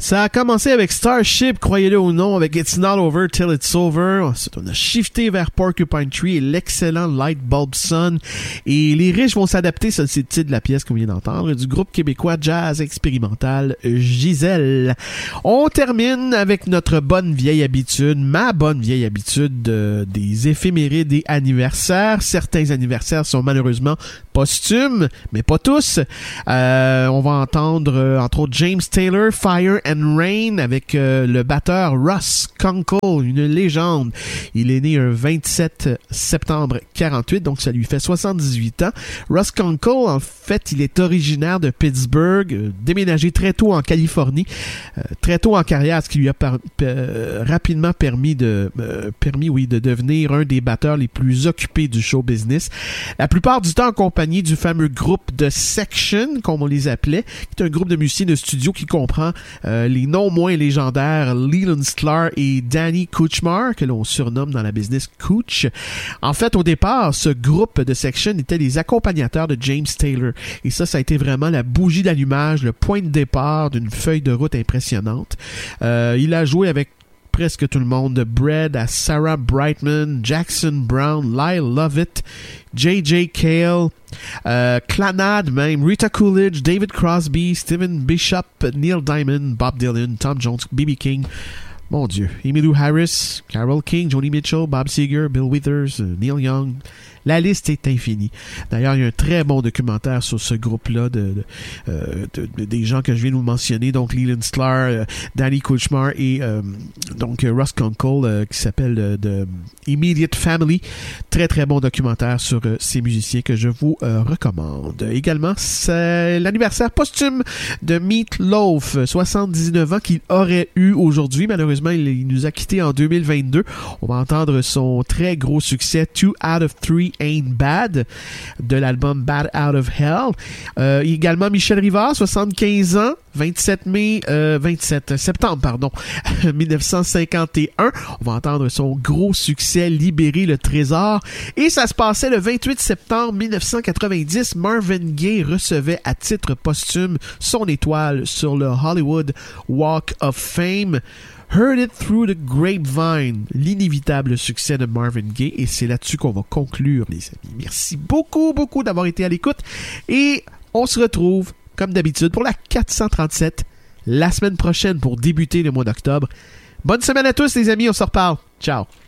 Ça a commencé avec Starship, croyez-le ou non, avec It's Not Over Till It's Over. Ensuite, on a shifté vers Porcupine Tree et l'excellent Light Bulb Sun. Et les riches vont s'adapter, ça c'est le titre de la pièce qu'on vient d'entendre, du groupe québécois jazz expérimental Gisèle. On termine avec notre bonne vieille habitude, ma bonne vieille habitude des éphémérides et anniversaires. Certains anniversaires sont malheureusement posthumes, mais pas tous. On va entendre, entre autres, James Taylor, Fire and Rain, avec le batteur Russ Kunkel, une légende. Il est né un 27 septembre 48, donc ça lui fait 78 ans. Russ Kunkel, en fait, il est originaire de Pittsburgh, déménagé très tôt en Californie, très tôt en carrière, ce qui lui a rapidement permis de devenir un des batteurs les plus occupés du show business. La plupart du temps accompagné du fameux groupe de Section, comme on les appelait, qui est un groupe de musiciens de studio qui comprend les non moins légendaires Leland Sklar et Danny Kuchmar, que l'on surnomme dans la business Cooch. En fait, au départ, ce groupe de Section était les accompagnateurs de James Taylor. Et ça a été vraiment la bougie d'allumage, le point de départ d'une feuille de route impressionnante. Il a joué avec presque tout le monde, de Bread à Sarah Brightman, Jackson Brown, Lyle Lovett, J.J. Cale, Clannad même, Rita Coolidge, David Crosby, Stephen Bishop, Neil Diamond, Bob Dylan, Tom Jones, B.B. King. Mon Dieu. Emmylou Harris, Carole King, Joni Mitchell, Bob Seger, Bill Withers, Neil Young. La liste est infinie. D'ailleurs, il y a un très bon documentaire sur ce groupe-là des gens que je viens de vous mentionner, donc Leland Sklar, Danny Kuchmar et donc Russ Kunkel, qui s'appelle The Immediate Family. Très très bon documentaire sur ces musiciens que je vous recommande. Également, c'est l'anniversaire posthume de Meat Loaf, 79 ans qu'il aurait eu aujourd'hui. Malheureusement, il nous a quittés en 2022. On va entendre son très gros succès 2 Out of 3 Ain't Bad de l'album Bad Out of Hell. Également Michel Rivard, 75 ans, 27 septembre 1951. On va entendre son gros succès Libérer le trésor. Et ça se passait le 28 septembre 1990. Marvin Gaye recevait à titre posthume son étoile sur le Hollywood Walk of Fame. Heard It Through the Grapevine, l'inévitable succès de Marvin Gaye, et c'est là-dessus qu'on va conclure, les amis. Merci beaucoup d'avoir été à l'écoute, et on se retrouve, comme d'habitude, pour la 437, la semaine prochaine pour débuter le mois d'octobre. Bonne semaine à tous, les amis, on se reparle. Ciao!